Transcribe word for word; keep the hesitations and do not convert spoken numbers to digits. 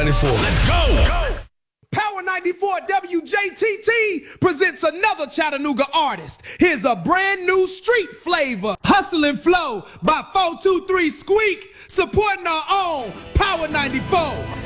ninety-four. Let's go. Power ninety-four W J T T presents another Chattanooga artist. Here's a brand new street flavor. Hustle and Flow by four two three Squeak, supporting our own Power ninety-four.